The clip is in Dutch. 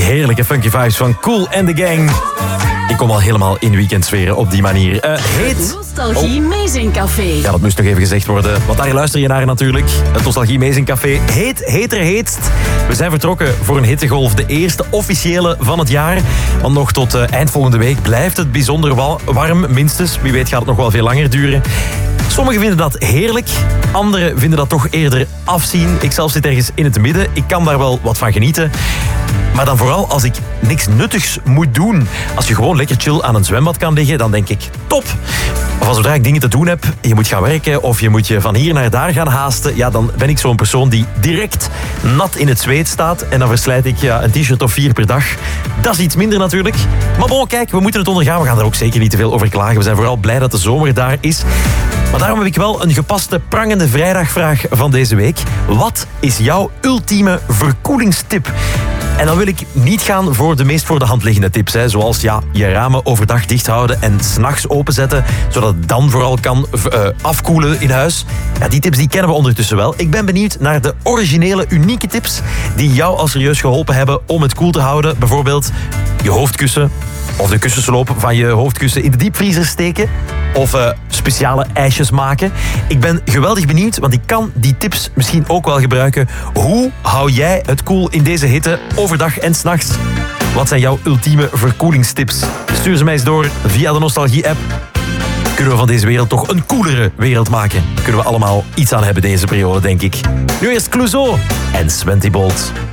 Heerlijke funky vibes van Kool and the Gang. Ik kom al helemaal in weekendsfeer op die manier. Heet... Nostalgie Meezingcafé. Ja, dat moest nog even gezegd worden, want daar luister je naar natuurlijk. Het Nostalgie Meezingcafé heet heetst. We zijn vertrokken voor een hittegolf, de eerste officiële van het jaar. Want nog tot eind volgende week blijft het bijzonder warm, minstens. Wie weet gaat het nog wel veel langer duren. Sommigen vinden dat heerlijk, anderen vinden dat toch eerder afzien. Ik zelf zit ergens in het midden, ik kan daar wel wat van genieten. Maar dan vooral als ik niks nuttigs moet doen. Als je gewoon lekker chill aan een zwembad kan liggen, dan denk ik top. Of als zodra ik dingen te doen heb, je moet gaan werken of je moet je van hier naar daar gaan haasten, ja, dan ben ik zo'n persoon die direct nat in het zweet staat en dan verslijt ik een t-shirt of 4 per dag. Dat is iets minder natuurlijk. Maar bon, kijk, we moeten het ondergaan. We gaan er ook zeker niet te veel over klagen. We zijn vooral blij dat de zomer daar is. Maar daarom heb ik wel een gepaste prangende vrijdagvraag van deze week. Wat is jouw ultieme verkoelingstip? En dan wil ik niet gaan voor de meest voor de hand liggende tips. Hè, zoals je ramen overdag dicht houden en 's nachts openzetten, zodat het dan vooral kan afkoelen in huis. Ja, die tips die kennen we ondertussen wel. Ik ben benieuwd naar de originele, unieke tips die jou al serieus geholpen hebben om het koel te houden. Bijvoorbeeld je hoofdkussen of de kussensloop van je hoofdkussen in de diepvriezer steken. Of speciale ijsjes maken. Ik ben geweldig benieuwd, want ik kan die tips misschien ook wel gebruiken. Hoe hou jij het koel in deze hitte overdag en 's nachts? Wat zijn jouw ultieme verkoelingstips? Stuur ze mij eens door via de Nostalgie-app. Kunnen we van deze wereld toch een koelere wereld maken? Kunnen we allemaal iets aan hebben deze periode, denk ik. Nu eerst Clouseau en Sventy Bolt.